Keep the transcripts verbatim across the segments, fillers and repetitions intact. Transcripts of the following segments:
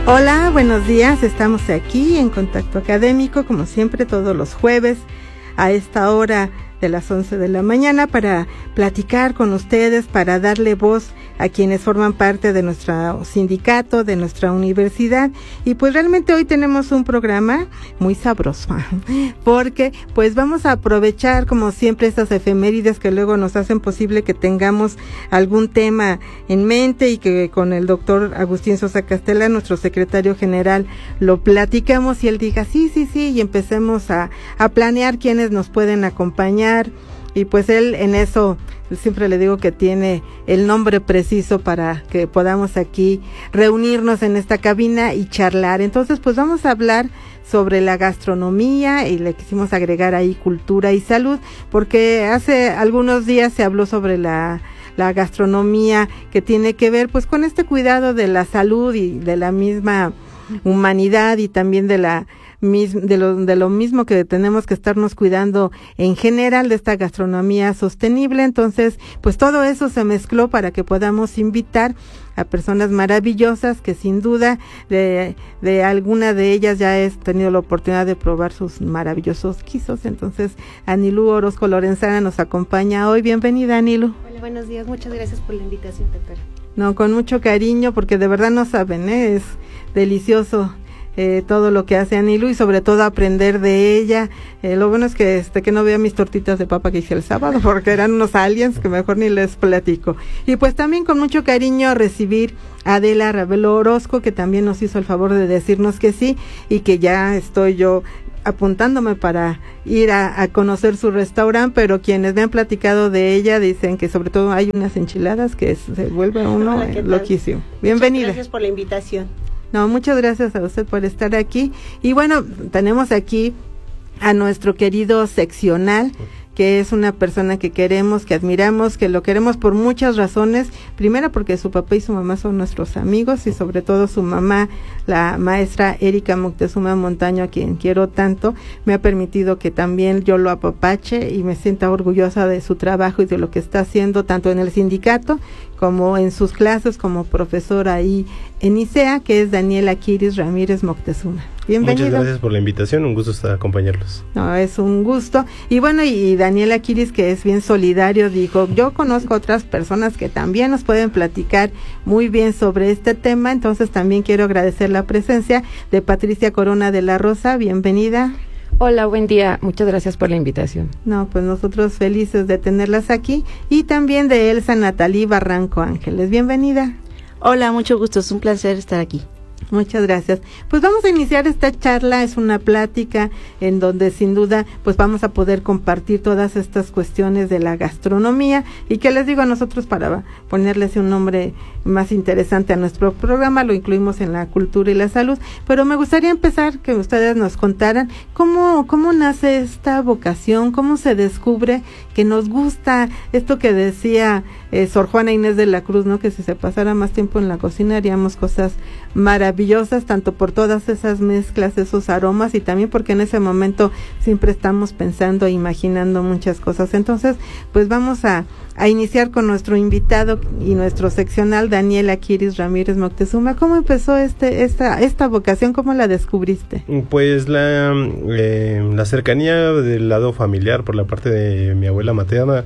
Hola, buenos días. Estamos aquí en Contacto Académico, como siempre, todos los jueves a esta hora de las once de la mañana para platicar con ustedes, para darle voz a quienes forman parte de nuestro sindicato, de nuestra universidad. Y pues realmente hoy tenemos un programa muy sabroso, porque pues vamos a aprovechar como siempre estas efemérides que luego nos hacen posible que tengamos algún tema en mente y que con el doctor Agustín Sosa Castela, nuestro secretario general, lo platicamos y él diga sí, sí, sí, y empecemos a, a planear quiénes nos pueden acompañar. Y pues él en eso, siempre le digo que tiene el nombre preciso para que podamos aquí reunirnos en esta cabina y charlar. Entonces pues vamos a hablar sobre la gastronomía y le quisimos agregar ahí cultura y salud, porque hace algunos días se habló sobre la la gastronomía que tiene que ver pues con este cuidado de la salud y de la misma humanidad y también de la de lo, de lo mismo que tenemos que estarnos cuidando en general de esta gastronomía sostenible. Entonces, pues todo eso se mezcló para que podamos invitar a personas maravillosas que sin duda de, de alguna de ellas ya he tenido la oportunidad de probar sus maravillosos guisos. Entonces, Anilú Orozco Lorenzana nos acompaña hoy. Bienvenida, Anilú. Hola, buenos días. Muchas gracias por la invitación, doctora. No, con mucho cariño, porque de verdad no saben, ¿eh? Es delicioso. Eh, todo lo que hace Anilú y sobre todo aprender de ella. Eh, lo bueno es que este que no vea mis tortitas de papa que hice el sábado, porque eran unos aliens que mejor ni les platico. Y pues también con mucho cariño recibir a Adela Ravelo Orozco, que también nos hizo el favor de decirnos que sí, y que ya estoy yo apuntándome para ir a, a conocer su restaurante, pero quienes me han platicado de ella dicen que sobre todo hay unas enchiladas que se vuelve uno Hola, eh, loquísimo. Bienvenida. Muchas gracias por la invitación. No, muchas gracias a usted por estar aquí. Y bueno, tenemos aquí a nuestro querido seccional, que es una persona que queremos, que admiramos, que lo queremos por muchas razones. Primero porque su papá y su mamá son nuestros amigos y sobre todo su mamá, la maestra Erika Moctezuma Montaño, a quien quiero tanto, me ha permitido que también yo lo apapache y me sienta orgullosa de su trabajo y de lo que está haciendo tanto en el sindicato como en sus clases como profesora ahí en I C E A, que es Daniela Kiris Ramírez Moctezuma. Bienvenido. Muchas gracias por la invitación, un gusto estar acompañarlos. No, es un gusto. Y bueno, y Daniela Kiris, que es bien solidario, dijo, yo conozco otras personas que también nos pueden platicar muy bien sobre este tema, entonces también quiero agradecer la presencia de Patricia Corona de la Rosa. Bienvenida. Hola, buen día. Muchas gracias por la invitación. No, pues nosotros felices de tenerlas aquí. Y también de Elsa Natalí Barranco Ángeles. Bienvenida. Hola, mucho gusto. Es un placer estar aquí. Muchas gracias. Pues vamos a iniciar esta charla, es una plática en donde sin duda pues vamos a poder compartir todas estas cuestiones de la gastronomía y que les digo a nosotros para ponerles un nombre más interesante a nuestro programa, lo incluimos en la cultura y la salud, pero me gustaría empezar que ustedes nos contaran cómo, cómo nace esta vocación, cómo se descubre que nos gusta esto que decía eh, Sor Juana Inés de la Cruz, ¿no? Que si se pasara más tiempo en la cocina haríamos cosas maravillosas, tanto por todas esas mezclas, esos aromas y también porque en ese momento siempre estamos pensando e imaginando muchas cosas. Entonces, pues vamos a, a iniciar con nuestro invitado y nuestro seccional, Daniela Kiris Ramírez Moctezuma. ¿Cómo empezó este esta esta vocación? ¿Cómo la descubriste? Pues la, eh, la cercanía del lado familiar por la parte de mi abuela materna,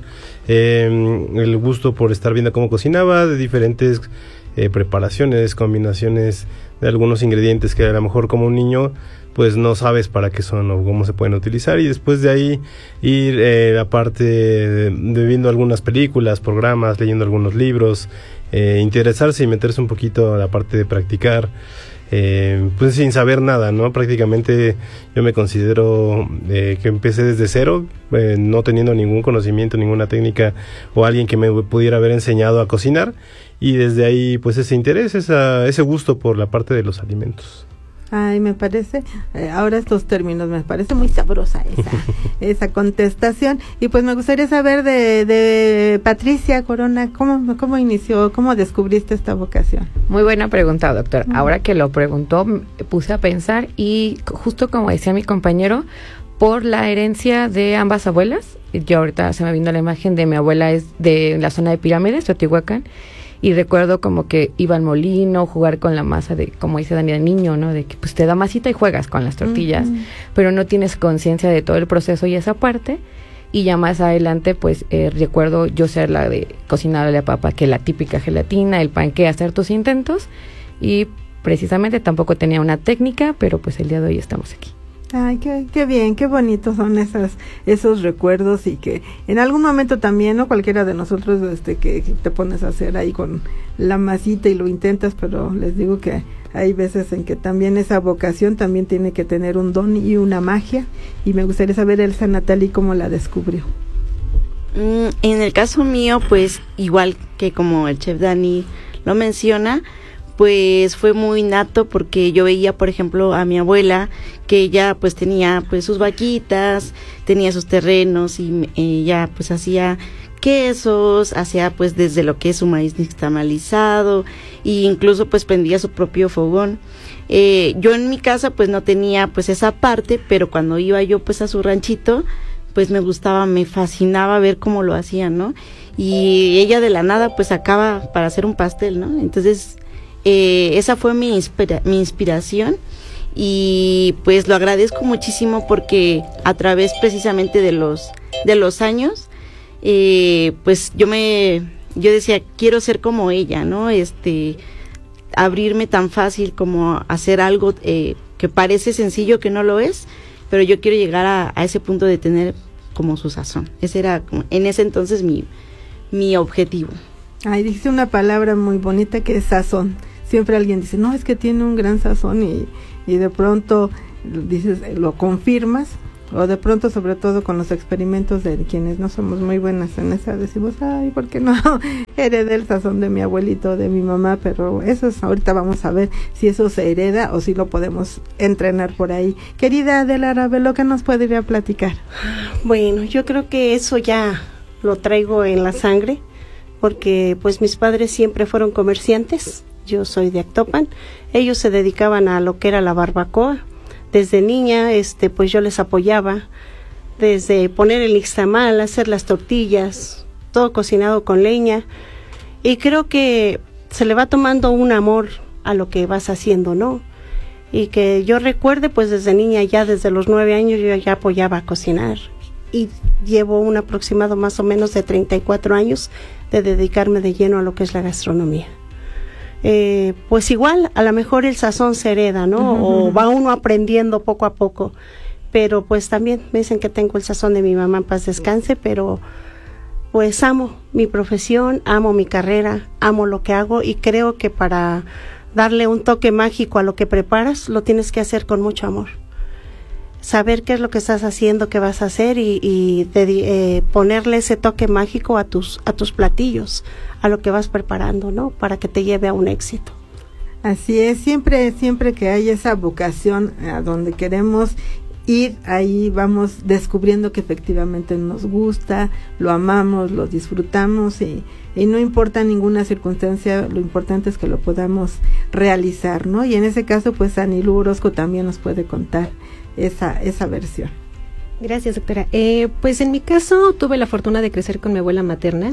eh, el gusto por estar viendo cómo cocinaba, de diferentes Eh, preparaciones, combinaciones de algunos ingredientes que a lo mejor como un niño pues no sabes para qué son o cómo se pueden utilizar, y después de ahí ir eh, aparte de, de viendo algunas películas, programas, leyendo algunos libros, eh, interesarse y meterse un poquito a la parte de practicar, eh, pues sin saber nada, ¿no? Prácticamente yo me considero eh, que empecé desde cero, eh, no teniendo ningún conocimiento, ninguna técnica o alguien que me pudiera haber enseñado a cocinar. Y desde ahí, pues ese interés, esa, ese gusto por la parte de los alimentos. Ay, me parece, eh, ahora estos términos, me parece muy sabrosa esa, esa contestación. Y pues me gustaría saber de, de Patricia Corona, ¿cómo, cómo inició, cómo descubriste esta vocación? Muy buena pregunta, doctor. Uh-huh. Ahora que lo preguntó, me puse a pensar y justo como decía mi compañero, por la herencia de ambas abuelas, yo ahorita se me vino la imagen de mi abuela, es de la zona de Pirámides, Teotihuacán, y recuerdo como que iba al molino, jugar con la masa de, como dice Dani, de niño, ¿no? De que pues te da masita y juegas con las tortillas, uh-huh. pero no tienes conciencia de todo el proceso y esa parte. Y ya más adelante, pues, eh, recuerdo yo ser la de cocinarle a papá, que la típica gelatina, el panqué, hacer tus intentos. Y precisamente tampoco tenía una técnica, pero pues el día de hoy estamos aquí. Ay, qué, qué bien, qué bonitos son esas, esos recuerdos y que en algún momento también, ¿no? Cualquiera de nosotros, este, que, que te pones a hacer ahí con la masita y lo intentas, pero les digo que hay veces en que también esa vocación también tiene que tener un don y una magia, y me gustaría saber, Elsa Natalie, cómo la descubrió. Mm, en el caso mío, pues igual que como el chef Dani lo menciona, pues fue muy nato porque yo veía, por ejemplo, a mi abuela que ella pues tenía pues sus vaquitas, tenía sus terrenos y ella pues hacía quesos, hacía pues desde lo que es su maíz nixtamalizado e incluso pues prendía su propio fogón. Eh, yo en mi casa pues no tenía pues esa parte, pero cuando iba yo pues a su ranchito pues me gustaba, me fascinaba ver cómo lo hacían, ¿no? Y ella de la nada pues sacaba para hacer un pastel, ¿no? Entonces Eh, esa fue mi, inspira- mi inspiración y pues lo agradezco muchísimo porque a través precisamente de los de los años eh, pues yo me yo decía quiero ser como ella, ¿no? Este abrirme tan fácil como hacer algo eh, que parece sencillo, que no lo es, pero yo quiero llegar a, a ese punto de tener como su sazón. Ese era en ese entonces mi mi objetivo. Ay, dice una palabra muy bonita que es sazón. Siempre alguien dice, no, es que tiene un gran sazón y, y de pronto dices, lo confirmas, o de pronto, sobre todo con los experimentos de quienes no somos muy buenas en esa, decimos, ay, ¿por qué no heredé el sazón de mi abuelito, de mi mamá? Pero eso es, ahorita vamos a ver si eso se hereda o si lo podemos entrenar por ahí. Querida Adela Ravelo, ¿qué nos podría platicar? Bueno, yo creo que eso ya lo traigo en la sangre, porque pues mis padres siempre fueron comerciantes. Yo soy de Actopan. Ellos se dedicaban a lo que era la barbacoa. Desde niña, este, pues yo les apoyaba, desde poner el nixtamal, hacer las tortillas, todo cocinado con leña. Y creo que se le va tomando un amor a lo que vas haciendo, ¿no? Y que yo recuerde, pues desde niña, ya desde los nueve años, yo ya apoyaba a cocinar. Y llevo un aproximado más o menos de treinta y cuatro años de dedicarme de lleno a lo que es la gastronomía. Eh, pues igual, a lo mejor el sazón se hereda, ¿no? Uh-huh. O va uno aprendiendo poco a poco, pero pues también me dicen que tengo el sazón de mi mamá, en paz descanse, pero pues amo mi profesión, amo mi carrera, amo lo que hago y creo que para darle un toque mágico a lo que preparas, lo tienes que hacer con mucho amor. Saber qué es lo que estás haciendo, qué vas a hacer y, y de, eh, ponerle ese toque mágico a tus a tus platillos, a lo que vas preparando, ¿no? Para que te lleve a un éxito. Así es, siempre siempre que hay esa vocación a donde queremos ir, ahí vamos descubriendo que efectivamente nos gusta, lo amamos, lo disfrutamos y, y no importa ninguna circunstancia, lo importante es que lo podamos realizar, ¿no? Y en ese caso, pues Anilú Orozco también nos puede contar esa esa versión. Gracias, doctora. Eh, pues en mi caso tuve la fortuna de crecer con mi abuela materna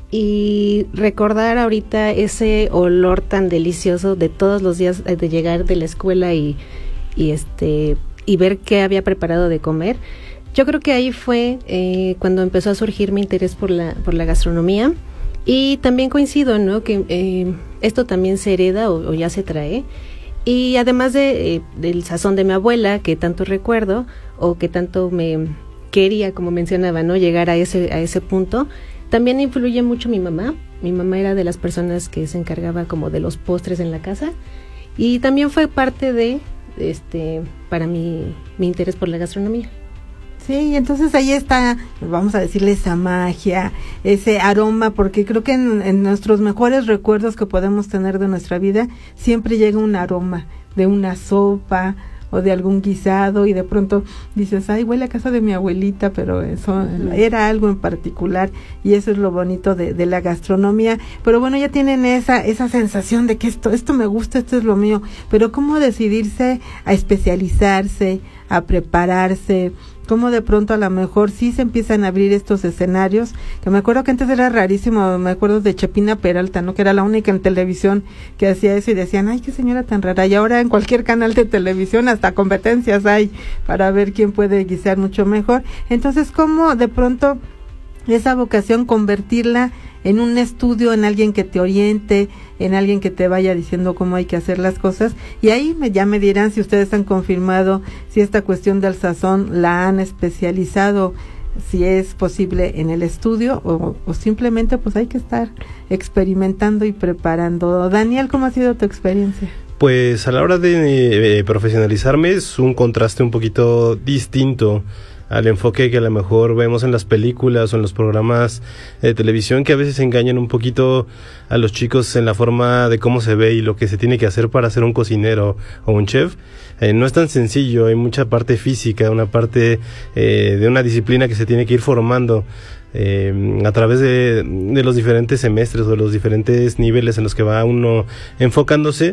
y recordar ahorita ese olor tan delicioso de todos los días de llegar de la escuela y, y este y ver qué había preparado de comer. Yo creo que ahí fue eh, cuando empezó a surgir mi interés por la por la gastronomía y también coincido, ¿no? Que eh, esto también se hereda o, o ya se trae. Y además de eh, del sazón de mi abuela, que tanto recuerdo, o que tanto me quería, como mencionaba, ¿no? Llegar a ese, a ese punto, también influye mucho mi mamá. Mi mamá era de las personas que se encargaba como de los postres en la casa. Y también fue parte de, este, para mí, mi interés por la gastronomía. Sí, y entonces ahí está, vamos a decirle, esa magia, ese aroma, porque creo que en, en nuestros mejores recuerdos que podemos tener de nuestra vida, siempre llega un aroma de una sopa o de algún guisado y de pronto dices, ay, huele a casa de mi abuelita, pero eso uh-huh. era algo en particular y eso es lo bonito de, de la gastronomía. Pero bueno, ya tienen esa esa sensación de que esto esto me gusta, esto es lo mío, pero ¿cómo decidirse a especializarse, a prepararse? cómo de pronto a lo mejor sí se empiezan a abrir estos escenarios, que me acuerdo que antes era rarísimo, me acuerdo de Chepina Peralta, ¿no? Que era la única en televisión que hacía eso y decían, ay, qué señora tan rara, y ahora en cualquier canal de televisión hasta competencias hay para ver quién puede guisar mucho mejor. Entonces, ¿cómo de pronto esa vocación convertirla en un estudio, en alguien que te oriente, en alguien que te vaya diciendo cómo hay que hacer las cosas? Y ahí me, ya me dirán si ustedes han confirmado si esta cuestión del sazón la han especializado, si es posible en el estudio o, o simplemente pues hay que estar experimentando y preparando. Daniel, ¿cómo ha sido tu experiencia? Pues a la hora de eh, profesionalizarme es un contraste un poquito distinto al enfoque que a lo mejor vemos en las películas o en los programas de televisión, que a veces engañan un poquito a los chicos en la forma de cómo se ve y lo que se tiene que hacer para ser un cocinero o un chef. Eh, no es tan sencillo, hay mucha parte física, una parte eh, de una disciplina que se tiene que ir formando eh, a través de, de los diferentes semestres o de los diferentes niveles en los que va uno enfocándose.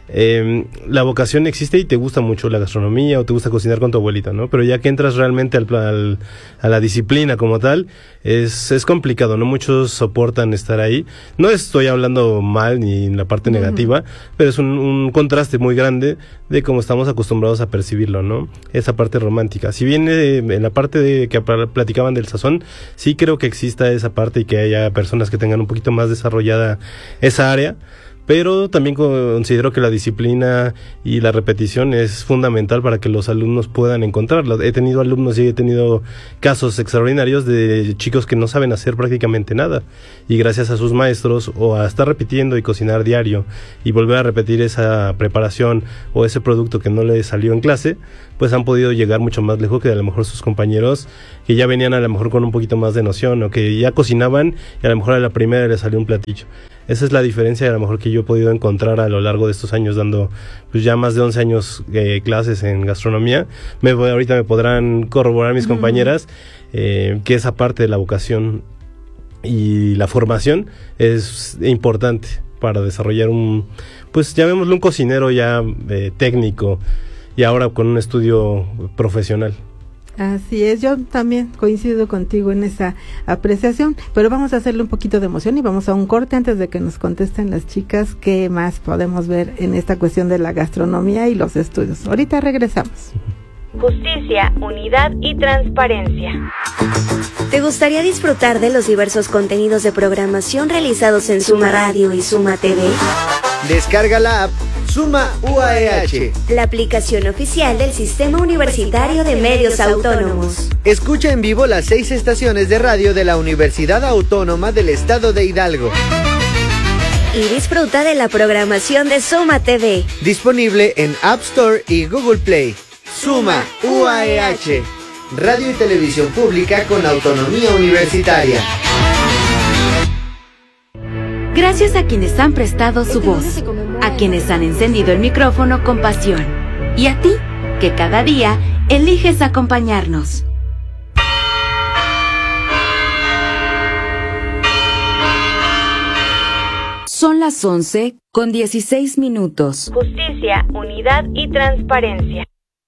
Eh, la vocación existe y te gusta mucho la gastronomía o te gusta cocinar con tu abuelita, ¿no? Pero ya que entras realmente al, al, a la disciplina como tal, es, es complicado, ¿no? Muchos soportan estar ahí. No estoy hablando mal ni en la parte uh-huh. negativa, pero es un, un contraste muy grande de cómo estamos acostumbrados a percibirlo, ¿no? Esa parte romántica. Si bien eh, en la parte de que platicaban del sazón, sí creo que exista esa parte y que haya personas que tengan un poquito más desarrollada esa área. Pero también considero que la disciplina y la repetición es fundamental para que los alumnos puedan encontrarlo. He tenido alumnos y he tenido casos extraordinarios de chicos que no saben hacer prácticamente nada. Y gracias a sus maestros o a estar repitiendo y cocinar diario y volver a repetir esa preparación o ese producto que no les salió en clase, pues han podido llegar mucho más lejos que a lo mejor sus compañeros que ya venían a lo mejor con un poquito más de noción o que ya cocinaban y a lo mejor a la primera les salió un platillo. Esa es la diferencia a lo mejor que yo he podido encontrar a lo largo de estos años dando pues ya más de once años eh, clases en gastronomía. Me, ahorita me podrán corroborar mis uh-huh. compañeras eh, que esa parte de la vocación y la formación es importante para desarrollar un, pues llamémoslo un cocinero ya eh, técnico y ahora con un estudio profesional. Así es, yo también coincido contigo en esa apreciación, pero vamos a hacerle un poquito de emoción y vamos a un corte antes de que nos contesten las chicas qué más podemos ver en esta cuestión de la gastronomía y los estudios. Ahorita regresamos. Justicia, unidad y transparencia. ¿Te gustaría disfrutar de los diversos contenidos de programación realizados en Suma Radio y Suma T V? Descarga la app Suma U A E H, la aplicación oficial del Sistema Universitario de Medios Autónomos. Escucha en vivo las seis estaciones de radio de la Universidad Autónoma del Estado de Hidalgo. Y disfruta de la programación de Suma T V. Disponible en App Store y Google Play. Suma U A E H, radio y televisión pública con autonomía universitaria. Gracias a quienes han prestado su voz, a quienes han encendido el micrófono con pasión, y a ti, que cada día eliges acompañarnos. Son las once con dieciséis minutos. Justicia, unidad y transparencia.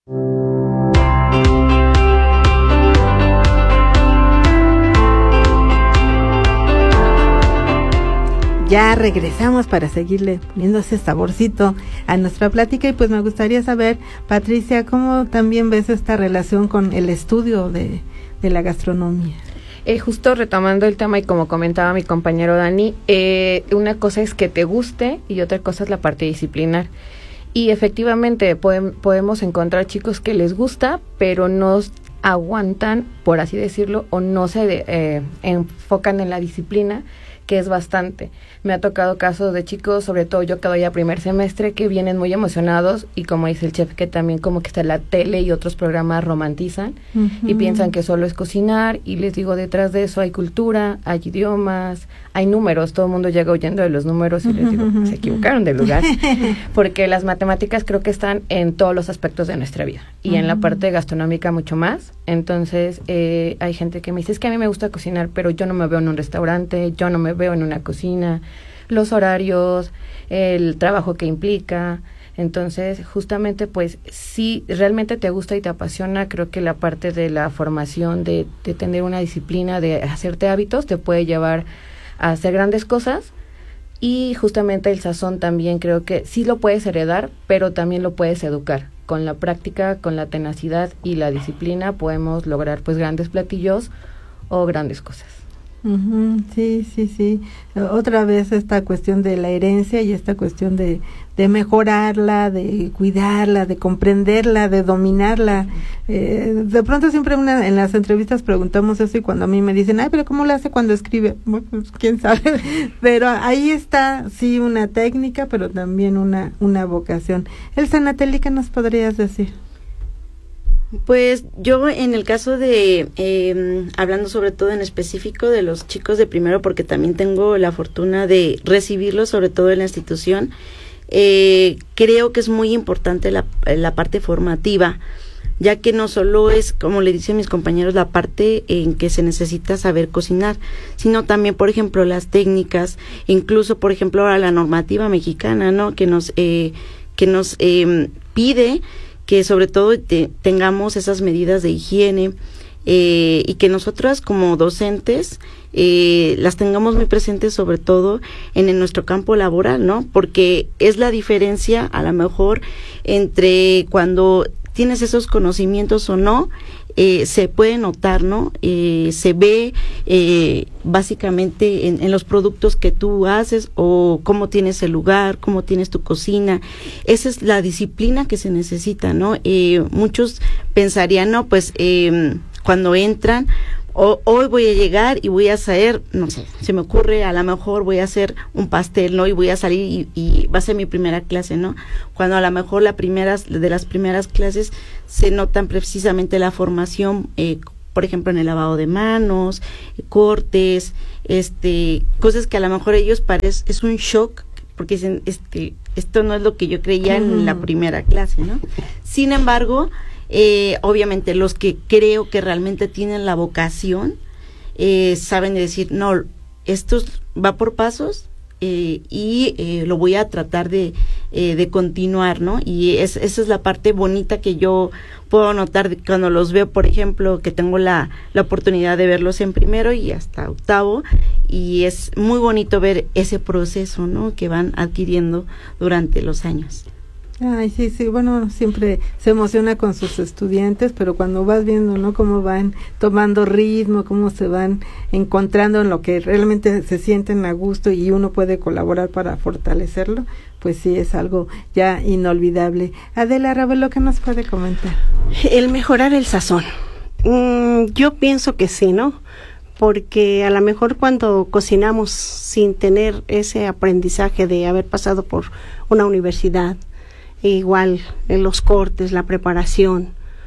Ya regresamos para seguirle poniendo ese saborcito a nuestra plática y pues me gustaría saber, Patricia, ¿cómo también ves esta relación con el estudio de, de la gastronomía? Eh, justo retomando el tema y como comentaba mi compañero Dani, eh, una cosa es que te guste y otra cosa es la parte disciplinar. Y efectivamente podem, podemos encontrar chicos que les gusta, pero no aguantan, por así decirlo, o no se eh, enfocan en la disciplina, que es bastante. Me ha tocado casos de chicos, sobre todo yo que doy a primer semestre, que vienen muy emocionados y como dice el chef, que también como que está la tele y otros programas romantizan uh-huh. y piensan que solo es cocinar y les digo, detrás de eso hay cultura, hay idiomas, hay números, todo el mundo llega huyendo de los números y uh-huh. les digo, se equivocaron de lugar, porque las matemáticas creo que están en todos los aspectos de nuestra vida y uh-huh. en la parte gastronómica mucho más. Entonces eh, hay gente que me dice, es que a mí me gusta cocinar, pero yo no me veo en un restaurante, yo no me veo en una cocina. los horarios, el trabajo que implica. Entonces, justamente, pues, si realmente te gusta y te apasiona, creo que la parte de la formación, de, de tener una disciplina, de hacerte hábitos, te puede llevar a hacer grandes cosas. Y justamente el sazón también creo que sí lo puedes heredar, pero también lo puedes educar. Con la práctica, con la tenacidad y la disciplina podemos lograr, pues, grandes platillos o grandes cosas. Uh-huh, sí, sí, sí. Otra vez esta cuestión de la herencia y esta cuestión de, de mejorarla, de cuidarla, de comprenderla, de dominarla. Eh, de pronto siempre una, en las entrevistas preguntamos eso y cuando a mí me dicen, ay, pero ¿cómo lo hace cuando escribe? Bueno, pues quién sabe. Pero ahí está, sí, una técnica, pero también una, una vocación. Elsa Natalie, ¿qué nos podrías decir? Pues yo en el caso de, eh, hablando sobre todo en específico de los chicos de primero, porque también tengo la fortuna de recibirlos, sobre todo en la institución, eh, creo que es muy importante la, la parte formativa, ya que no solo es, como le dicen mis compañeros, la parte en que se necesita saber cocinar, sino también, por ejemplo, las técnicas, incluso, por ejemplo, ahora la normativa mexicana, ¿no?, que nos, eh, que nos eh, pide que sobre todo te, tengamos esas medidas de higiene eh, y que nosotras como docentes eh, las tengamos muy presentes, sobre todo en, en nuestro campo laboral, ¿no? Porque es la diferencia a lo mejor entre cuando tienes esos conocimientos o no. Eh, se puede notar, ¿no? Eh, se ve eh, básicamente en, en los productos que tú haces o cómo tienes el lugar, cómo tienes tu cocina. Esa es la disciplina que se necesita, ¿no? Eh, muchos pensarían, no, pues eh, cuando entran, o, hoy voy a llegar y voy a hacer, no sé, se me ocurre, a lo mejor voy a hacer un pastel, ¿no? Y voy a salir y, y va a ser mi primera clase, ¿no? Cuando a lo mejor la primeras, de las primeras clases se notan precisamente la formación, eh, por ejemplo, en el lavado de manos, cortes, este, cosas que a lo mejor ellos parece, es un shock, porque dicen, este, esto no es lo que yo creía uh-huh. en la primera clase, ¿no? Sin embargo, Eh, obviamente los que creo que realmente tienen la vocación eh, saben decir, no, esto va por pasos eh, y eh, lo voy a tratar de, eh, de continuar, ¿no? Y es, esa es la parte bonita que yo puedo notar de cuando los veo, por ejemplo, que tengo la, la oportunidad de verlos en primero y hasta octavo, y es muy bonito ver ese proceso, ¿no?, que van adquiriendo durante los años. Ay, sí, sí, bueno, siempre se emociona con sus estudiantes, pero cuando vas viendo, ¿no?, cómo van tomando ritmo, cómo se van encontrando en lo que realmente se sienten a gusto y uno puede colaborar para fortalecerlo, pues sí, es algo ya inolvidable. Adela Ravelo, ¿qué nos puede comentar? El mejorar el sazón. Mm, yo pienso que sí, ¿no? Porque a lo mejor cuando cocinamos sin tener ese aprendizaje de haber pasado por una universidad, igual en los cortes, la preparación,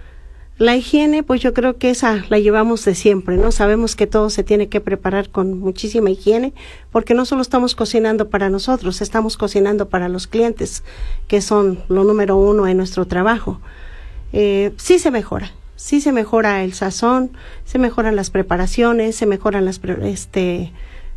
la higiene, pues yo creo que esa la llevamos de siempre, ¿no? Sabemos que todo se tiene que preparar con muchísima higiene, porque no solo estamos cocinando para nosotros, estamos cocinando para los clientes, que son lo número uno en nuestro trabajo. Eh, sí se mejora, sí se mejora el sazón, se mejoran las preparaciones, se mejoran las, este,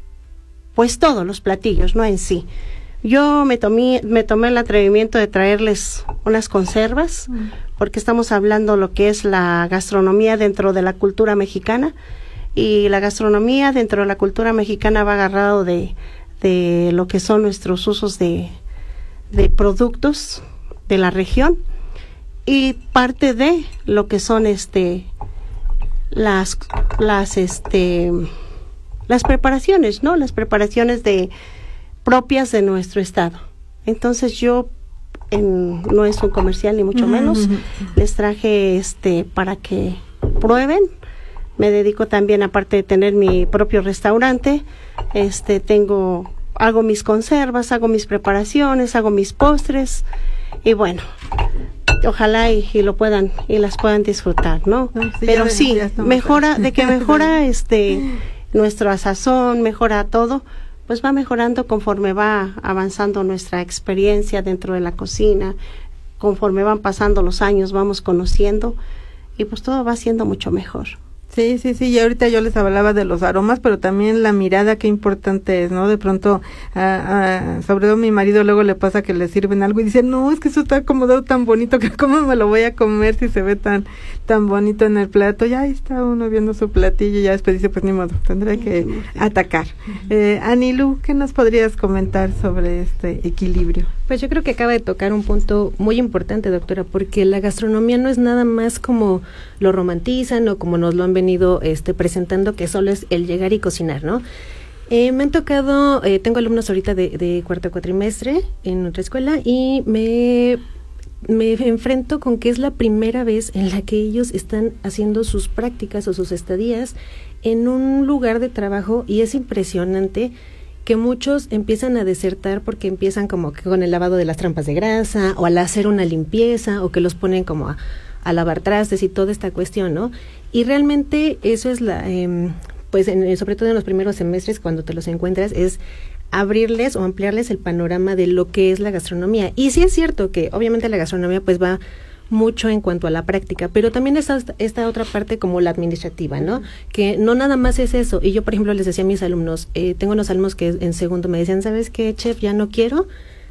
pues todos los platillos, ¿no?, en sí. Yo me tomé, me tomé el atrevimiento de traerles unas conservas, mm. porque estamos hablando lo que es la gastronomía dentro de la cultura mexicana, y la gastronomía dentro de la cultura mexicana va agarrado de, de lo que son nuestros usos de, de productos de la región, y parte de lo que son este las las este las preparaciones, ¿no? Las preparaciones de propias de nuestro estado. Entonces yo, en, no es un comercial ni mucho uh-huh. menos, les traje este para que prueben. Me dedico también, aparte de tener mi propio restaurante, este tengo, hago mis conservas, hago mis preparaciones, hago mis postres, y bueno, ojalá y, y lo puedan, y las puedan disfrutar, ¿no? no sí, Pero ya, sí, ya mejora, de que mejora este nuestro sazón, mejora todo, pues va mejorando conforme va avanzando nuestra experiencia dentro de la cocina, conforme van pasando los años vamos conociendo, y pues todo va siendo mucho mejor. Sí, sí, sí, y ahorita yo les hablaba de los aromas, pero también la mirada, qué importante es, ¿no? De pronto, a, a, sobre todo a mi marido luego le pasa que le sirven algo y dice, no, es que eso está acomodado tan bonito, que cómo me lo voy a comer si se ve tan tan bonito en el plato. Ya ahí está uno viendo su platillo y ya después dice, pues ni modo, tendré que atacar. Eh, Anilú, ¿qué nos podrías comentar sobre este equilibrio? Pues yo creo que acaba de tocar un punto muy importante, doctora, porque la gastronomía no es nada más como lo romantizan o como nos lo han venido este, presentando, que solo es el llegar y cocinar, ¿no? Eh, me han tocado, eh, tengo alumnos ahorita de, de cuarto cuatrimestre en otra escuela y me, me enfrento con que es la primera vez en la que ellos están haciendo sus prácticas o sus estadías en un lugar de trabajo, y es impresionante que muchos empiezan a desertar porque empiezan como que con el lavado de las trampas de grasa o al hacer una limpieza, o que los ponen como a, a lavar trastes y toda esta cuestión, ¿no? Y realmente eso es la, eh, pues en, sobre todo en los primeros semestres cuando te los encuentras, es abrirles o ampliarles el panorama de lo que es la gastronomía. Y sí es cierto que obviamente la gastronomía pues va mucho en cuanto a la práctica, pero también está esta otra parte como la administrativa, ¿no? Que no nada más es eso. Y yo, por ejemplo, les decía a mis alumnos, eh, tengo unos alumnos que en segundo me decían, ¿sabes qué, chef? Ya no quiero,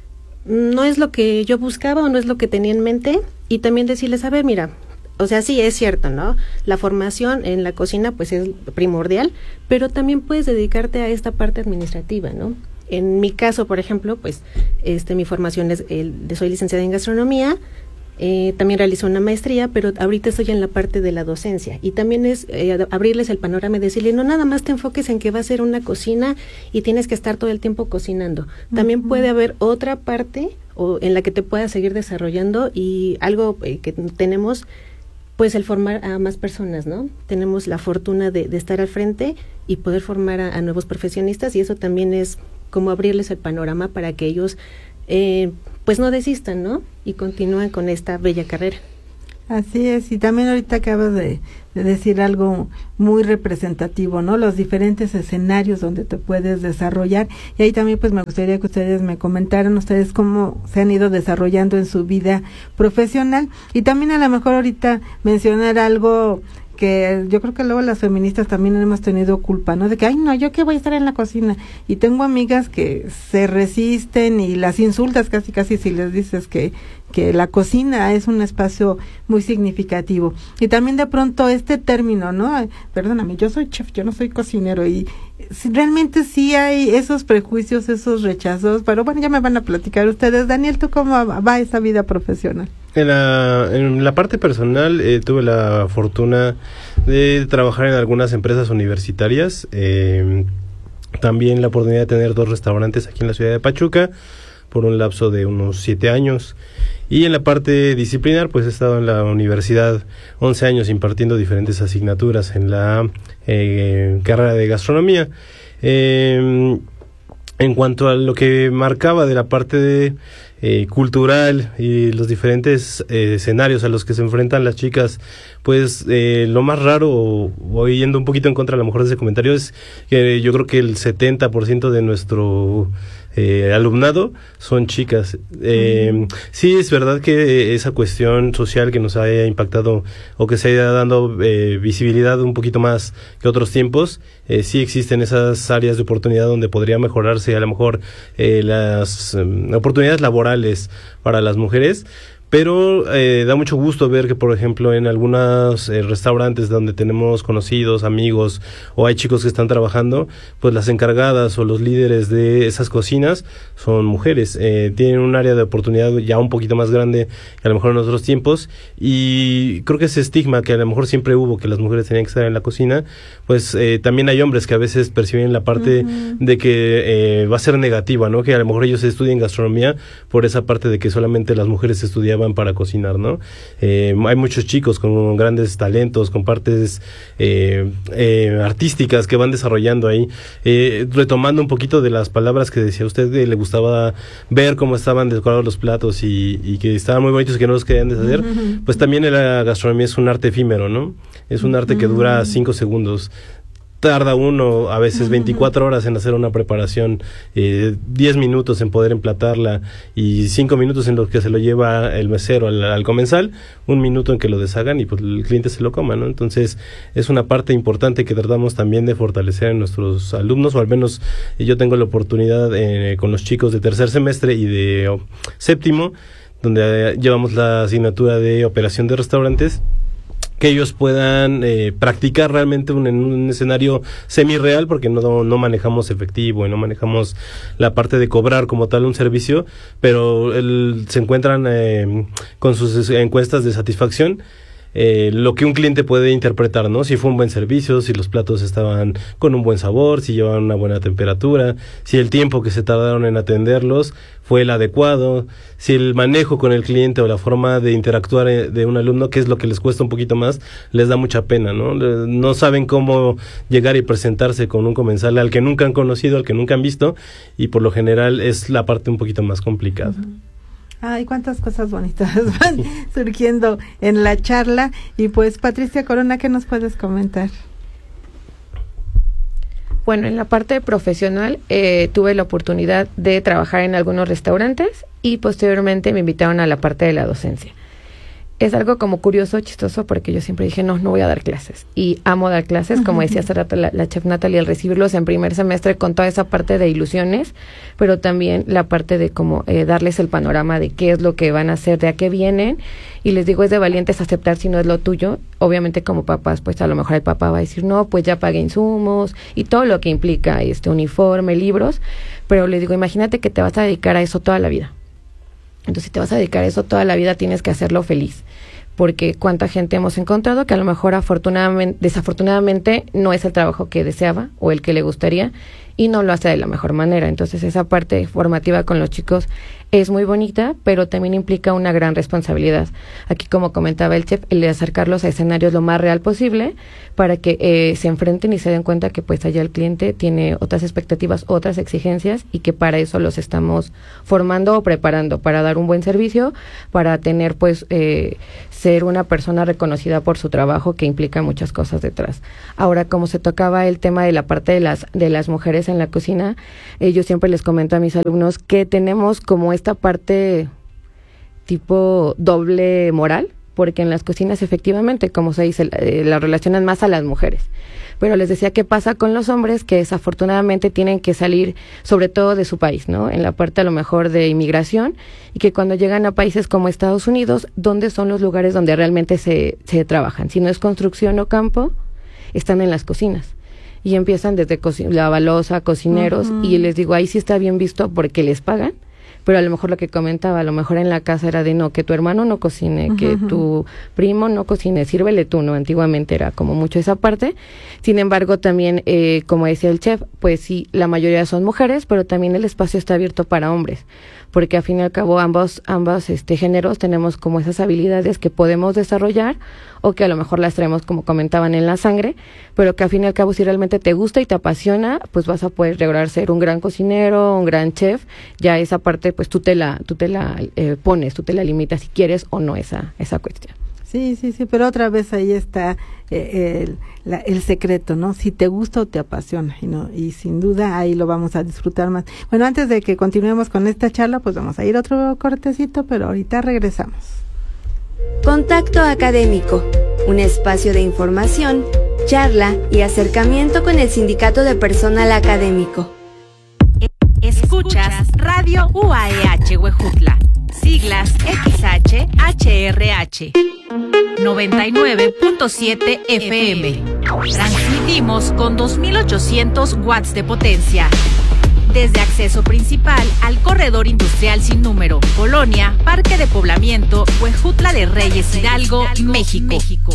no es lo que yo buscaba o no es lo que tenía en mente. Y también decirles, a ver, mira, o sea, sí, es cierto, ¿no? La formación en la cocina pues es primordial, pero también puedes dedicarte a esta parte administrativa, ¿no? En mi caso, por ejemplo, pues este mi formación es, el, soy licenciada en gastronomía. Eh, también realizo una maestría, pero ahorita estoy en la parte de la docencia, y también es eh, abrirles el panorama y decirle, no nada más te enfoques en que va a ser una cocina y tienes que estar todo el tiempo cocinando. También uh-huh. puede haber otra parte o en la que te puedas seguir desarrollando, y algo eh, que tenemos, pues el formar a más personas, ¿no? Tenemos la fortuna de, de estar al frente y poder formar a, a nuevos profesionistas, y eso también es como abrirles el panorama para que ellos eh, pues no desistan, ¿no? Y continúen con esta bella carrera. Así es, y también ahorita acabas de, de decir algo muy representativo, ¿no? Los diferentes escenarios donde te puedes desarrollar, y ahí también pues me gustaría que ustedes me comentaran ustedes cómo se han ido desarrollando en su vida profesional, y también a lo mejor ahorita mencionar algo que yo creo que luego las feministas también hemos tenido culpa, ¿no? De que, ay, no, yo qué voy a estar en la cocina. Y tengo amigas que se resisten y las insultas casi, casi si les dices que, que la cocina es un espacio muy significativo. Y también de pronto este término, ¿no? Ay, perdóname, yo soy chef, yo no soy cocinero. Y si, realmente sí hay esos prejuicios, esos rechazos, pero bueno, ya me van a platicar ustedes. Daniel, ¿tú cómo va esa vida profesional? En la, en la parte personal eh, tuve la fortuna de trabajar en algunas empresas universitarias, eh, también la oportunidad de tener dos restaurantes aquí en la ciudad de Pachuca por un lapso de unos siete años, y en la parte disciplinar pues he estado en la universidad once años impartiendo diferentes asignaturas en la eh, carrera de gastronomía. Eh, en cuanto a lo que marcaba de la parte de Eh, cultural y los diferentes eh, escenarios a los que se enfrentan las chicas, pues eh, lo más raro, voy yendo un poquito en contra a lo mejor de ese comentario, es que yo creo que el setenta por ciento de nuestro eh, alumnado son chicas. Eh, uh-huh. Sí, es verdad que esa cuestión social que nos haya impactado o que se haya dando eh, visibilidad un poquito más que otros tiempos, eh, sí existen esas áreas de oportunidad donde podría mejorarse a lo mejor eh, las um, oportunidades laborales para las mujeres. Pero eh, da mucho gusto ver que, por ejemplo, en algunos eh, restaurantes donde tenemos conocidos, amigos, o hay chicos que están trabajando, pues las encargadas o los líderes de esas cocinas son mujeres. Eh, tienen un área de oportunidad ya un poquito más grande que a lo mejor en otros tiempos, y creo que ese estigma que a lo mejor siempre hubo, que las mujeres tenían que estar en la cocina, pues eh, también hay hombres que a veces perciben la parte uh-huh. de que eh, va a ser negativa, ¿no? Que a lo mejor ellos estudian gastronomía por esa parte de que solamente las mujeres estudiaban para cocinar, ¿no? Eh, hay muchos chicos con grandes talentos, con partes eh, eh, artísticas que van desarrollando ahí. Eh, retomando un poquito de las palabras que decía usted, eh, le gustaba ver cómo estaban decorados los platos y, y que estaban muy bonitos y que no los querían deshacer, uh-huh. pues también la gastronomía es un arte efímero, ¿no? Es un arte uh-huh. que dura cinco segundos. tarda uno a veces veinticuatro horas en hacer una preparación, eh, diez minutos en poder emplatarla y cinco minutos en los que se lo lleva el mesero al, al comensal, un minuto en que lo deshagan y pues el cliente se lo coma, ¿no? Entonces es una parte importante que tratamos también de fortalecer en nuestros alumnos, o al menos yo tengo la oportunidad eh, con los chicos de tercer semestre y de oh, séptimo, donde eh, llevamos la asignatura de operación de restaurantes, que ellos puedan eh, practicar realmente un, en un escenario semi-real, porque no, no manejamos efectivo y no manejamos la parte de cobrar como tal un servicio, pero el, se encuentran eh, con sus encuestas de satisfacción, eh, lo que un cliente puede interpretar, ¿no? Si fue un buen servicio, si los platos estaban con un buen sabor, si llevaban una buena temperatura, si el tiempo que se tardaron en atenderlos fue el adecuado, si el manejo con el cliente o la forma de interactuar de un alumno, que es lo que les cuesta un poquito más, les da mucha pena, ¿no? No saben cómo llegar y presentarse con un comensal al que nunca han conocido, al que nunca han visto, y por lo general es la parte un poquito más complicada. Uh-huh. Ay, cuántas cosas bonitas van surgiendo en la charla. Y pues, Patricia Corona, ¿qué nos puedes comentar? Bueno, en la parte profesional eh, tuve la oportunidad de trabajar en algunos restaurantes y posteriormente me invitaron a la parte de la docencia. Es algo como curioso, chistoso, porque yo siempre dije, no, no voy a dar clases. Y amo dar clases, como decía hace rato la, la chef Natalie, al recibirlos en primer semestre con toda esa parte de ilusiones, pero también la parte de como eh, darles el panorama de qué es lo que van a hacer, de a qué vienen. Y les digo, es de valientes aceptar si no es lo tuyo. Obviamente como papás, pues a lo mejor el papá va a decir, no, pues ya pagué insumos y todo lo que implica este uniforme, libros. Pero les digo, imagínate que te vas a dedicar a eso toda la vida. Entonces, si te vas a dedicar a eso toda la vida, tienes que hacerlo feliz. Porque cuánta gente hemos encontrado que a lo mejor afortunadamente, desafortunadamente no es el trabajo que deseaba o el que le gustaría y no lo hace de la mejor manera. Entonces, esa parte formativa con los chicos es muy bonita, pero también implica una gran responsabilidad. Aquí, como comentaba el chef, el de acercarlos a escenarios lo más real posible para que eh, se enfrenten y se den cuenta que pues allá el cliente tiene otras expectativas, otras exigencias y que para eso los estamos formando o preparando, para dar un buen servicio, para tener pues eh, ser una persona reconocida por su trabajo, que implica muchas cosas detrás. Ahora, como se tocaba el tema de la parte de las de las mujeres en la cocina, eh, yo siempre les comento a mis alumnos que tenemos como esta parte tipo doble moral, porque en las cocinas efectivamente, como se dice, eh, la relacionan más a las mujeres. Pero les decía, ¿qué pasa con los hombres? Que desafortunadamente tienen que salir, sobre todo de su país, ¿no? En la parte a lo mejor de inmigración, y que cuando llegan a países como Estados Unidos, ¿dónde son los lugares donde realmente se, se trabajan? Si no es construcción o campo, están en las cocinas. Y empiezan desde co- lavalosa, cocineros, uh-huh. y les digo, ahí sí está bien visto porque les pagan, pero a lo mejor lo que comentaba, a lo mejor en la casa era de no, que tu hermano no cocine, uh-huh. que tu primo no cocine, sírvele tú, ¿no? Antiguamente era como mucho esa parte. Sin embargo, también, eh, como decía el chef, pues sí, la mayoría son mujeres, pero también el espacio está abierto para hombres, porque al fin y al cabo ambos, ambos este, géneros tenemos como esas habilidades que podemos desarrollar o que a lo mejor las traemos, como comentaban, en la sangre, pero que al fin y al cabo si realmente te gusta y te apasiona, pues vas a poder lograr ser un gran cocinero, un gran chef. Ya esa parte pues tú te la, tú te la eh, pones, tú te la limitas si quieres o no esa, esa cuestión. Sí, sí, sí, pero otra vez ahí está eh, el, la, el secreto, ¿no? Si te gusta o te apasiona, y no, y sin duda ahí lo vamos a disfrutar más. Bueno, antes de que continuemos con esta charla, pues vamos a ir a otro cortecito, pero ahorita regresamos. Contacto Académico, un espacio de información, charla y acercamiento con el Sindicato de Personal Académico. Escuchas Radio U A E H Huejutla, siglas X H H R H, noventa y nueve punto siete F M. Transmitimos con dos mil ochocientos watts de potencia. Desde acceso principal al corredor industrial sin número, Colonia, Parque de Poblamiento, Huejutla de Reyes, Hidalgo, México. México.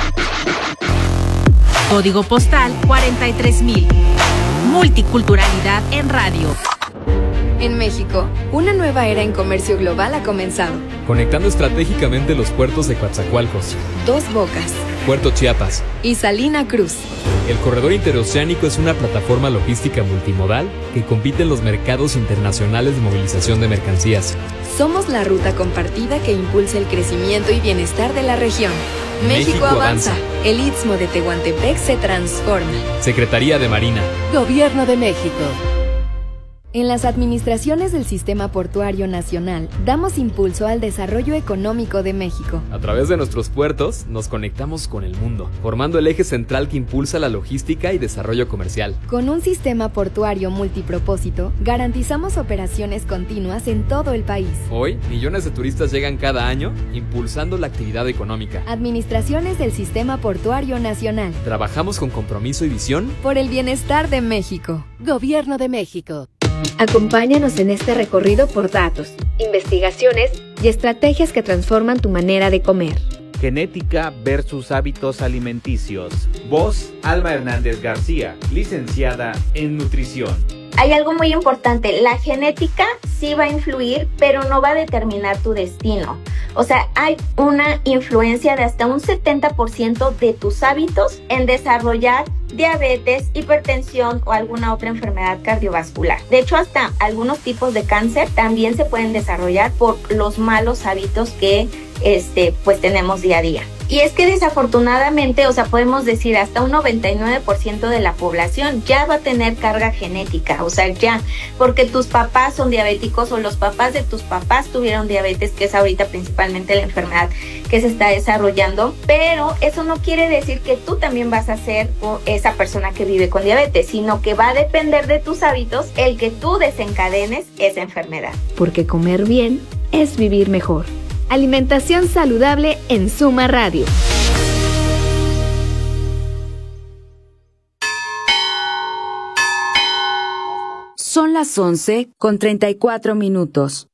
Código postal cuarenta y tres mil. Multiculturalidad en radio. En México, una nueva era en comercio global ha comenzado. Conectando estratégicamente los puertos de Coatzacoalcos, Dos Bocas, Puerto Chiapas y Salina Cruz. El corredor interoceánico es una plataforma logística multimodal que compite en los mercados internacionales de movilización de mercancías. Somos la ruta compartida que impulsa el crecimiento y bienestar de la región. México, México avanza. avanza. El Istmo de Tehuantepec se transforma. Secretaría de Marina. Gobierno de México. En las administraciones del Sistema Portuario Nacional, damos impulso al desarrollo económico de México. A través de nuestros puertos, nos conectamos con el mundo, formando el eje central que impulsa la logística y desarrollo comercial. Con un sistema portuario multipropósito, garantizamos operaciones continuas en todo el país. Hoy, millones de turistas llegan cada año, impulsando la actividad económica. Administraciones del Sistema Portuario Nacional. Trabajamos con compromiso y visión por el bienestar de México. Gobierno de México. Acompáñanos en este recorrido por datos, investigaciones y estrategias que transforman tu manera de comer. Genética versus hábitos alimenticios. Voz, Alma Hernández García, licenciada en nutrición. Hay algo muy importante, la genética sí va a influir, pero no va a determinar tu destino. O sea, hay una influencia de hasta un setenta por ciento de tus hábitos en desarrollar diabetes, hipertensión o alguna otra enfermedad cardiovascular. De hecho, hasta algunos tipos de cáncer también se pueden desarrollar por los malos hábitos que este, pues tenemos día a día. Y es que desafortunadamente, o sea, podemos decir hasta un noventa y nueve por ciento de la población ya va a tener carga genética, o sea, ya, porque tus papás son diabéticos o los papás de tus papás tuvieron diabetes, que es ahorita principalmente la enfermedad que se está desarrollando, pero eso no quiere decir que tú también vas a ser esa persona que vive con diabetes, sino que va a depender de tus hábitos el que tú desencadenes esa enfermedad. Porque comer bien es vivir mejor. Alimentación saludable en Suma Radio. Son las once con treinta y cuatro minutos.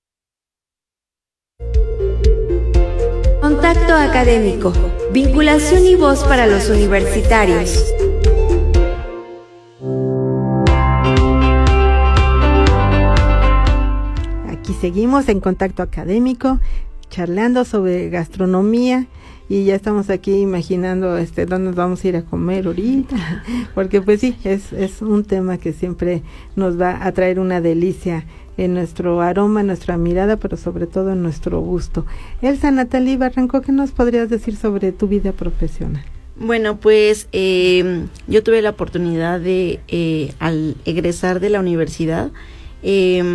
Contacto académico. Vinculación y voz para los universitarios. Aquí seguimos en Contacto Académico, charlando sobre gastronomía, y ya estamos aquí imaginando este dónde nos vamos a ir a comer ahorita, porque pues sí, es, es un tema que siempre nos va a traer una delicia en nuestro aroma, en nuestra mirada, pero sobre todo en nuestro gusto. Elsa Natalie Barranco, ¿qué nos podrías decir sobre tu vida profesional? Bueno, pues eh, yo tuve la oportunidad de, eh, al egresar de la universidad, eh,